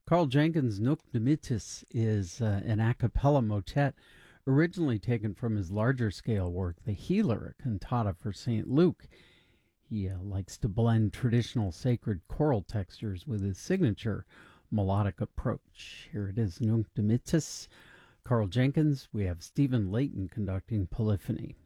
Carl Jenkins' Nunc Dimittis is an a cappella motet originally taken from his larger scale work, The Healer, a cantata for St. Luke. He likes to blend traditional sacred choral textures with his signature melodic approach. Here it is, Nunc Dimittis, Carl Jenkins. We have Stephen Layton conducting polyphony.